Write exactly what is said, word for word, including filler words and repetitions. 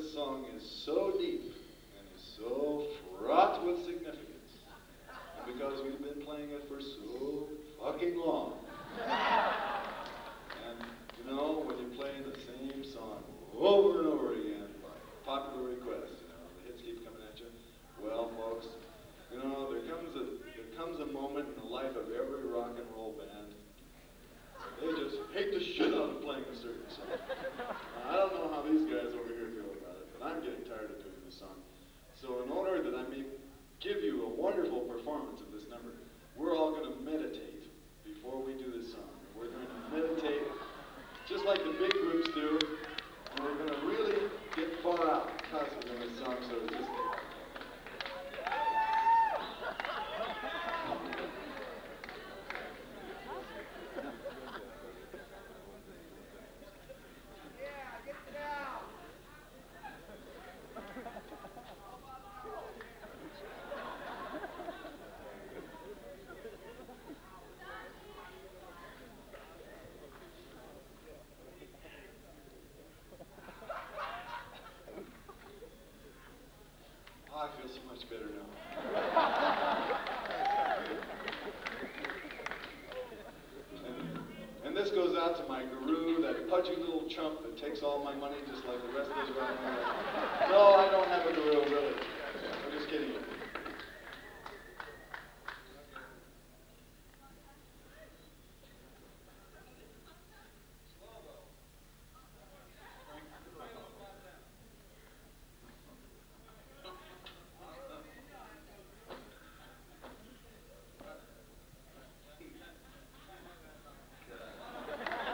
this song is so deep and is so fraught with significance, and because we've been playing it for so fucking long. And you know, when you play the same song over and over again by popular request, you know, the hits keep coming at you. Well, folks, you know, there comes a there comes a moment in the life of every rock and roll band. They just hate the shit out of playing a certain song. Now, I don't know how these guys over here feel about it, but I'm getting tired of doing this song. So in order that I may give you a wonderful performance of this number, we're all going to meditate before we do this song. We're going to meditate just like the big groups do, and we're going to really get far out because of this song, so it's just... I feel so much better now. and, and this goes out to my guru, that pudgy little chump that takes all my money just like the rest of us right now. No, I don't have a guru, really.